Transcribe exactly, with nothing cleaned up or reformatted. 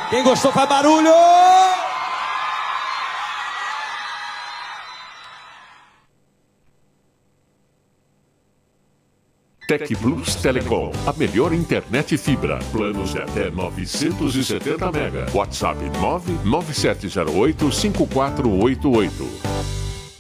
Quem gostou faz barulho! Tec Plus Telecom, a melhor internet fibra. Planos de até novecentos e setenta mega. WhatsApp nove nove sete zero oito cinco quatro oito oito.